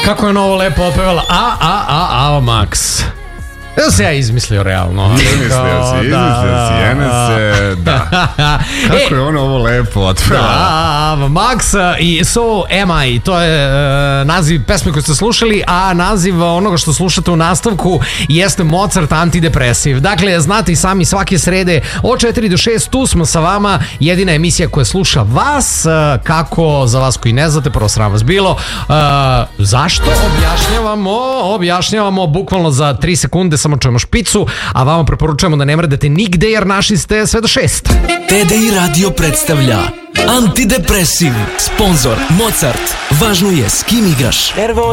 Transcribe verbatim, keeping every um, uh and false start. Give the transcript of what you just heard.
Kako je ono ovo lepo opevala. A, a, a, Ava Max. Da se ja izmislio realno. Izmislio si, izmislio si, jene se, da. Kako je ono ovo lepo otpeva. Da, Max i So Am I, to je uh, naziv pesme koju ste slušali, a naziv onoga što slušate u nastavku jeste Mozart Antidepresiv. Dakle, znate i sami, svake srede od četiri do šest tu smo sa vama, jedina emisija koja sluša vas, uh, kako za vas koji ne znate, prvo sram vas bilo. Uh, zašto? Objašnjavamo, objašnjavamo bukvalno za tri sekunde, samo čujemo špicu, a vama preporučujemo da ne mrdate nigde jer naši ste sve do šest. T D I Radio predstavlja Antidepresiv. Sponzor Mozart. Važno je s kim igraš.